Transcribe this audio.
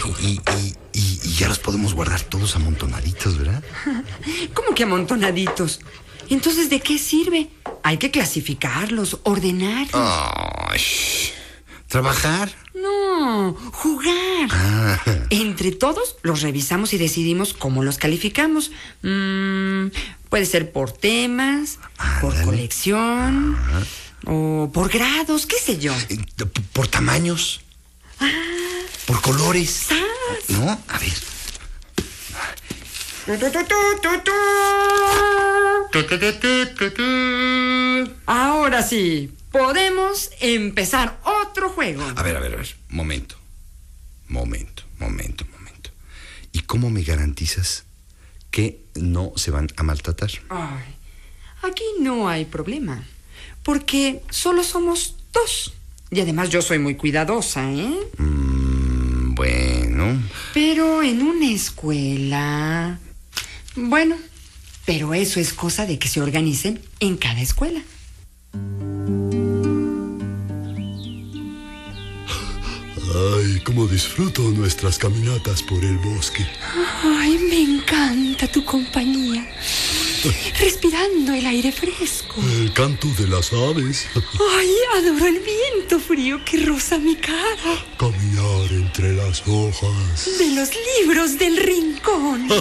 Y ya los podemos guardar todos amontonaditos, ¿verdad? ¿Cómo que amontonaditos? Entonces, ¿de qué sirve? Hay que clasificarlos, ordenarlos. Ay, ¿trabajar? No, jugar. Entre todos los revisamos y decidimos cómo los calificamos. Puede ser por temas, por colección, o por grados, qué sé yo. Por tamaños. Por colores. ¡Sas! ¿No? A ver. Ahora sí, podemos empezar otro juego. A ver. Momento. ¿Y cómo me garantizas que no se van a maltratar? Ay, aquí no hay problema, porque solo somos dos. Y además yo soy muy cuidadosa, ¿eh? Bueno. Pero en una escuela... Bueno, pero eso es cosa de que se organicen en cada escuela. Ay, cómo disfruto nuestras caminatas por el bosque. Ay, me encanta tu compañía. Respirando el aire fresco. El canto de las aves. Ay, adoro el viento frío que roza mi cara. Caminar entre las hojas. De los libros del rincón.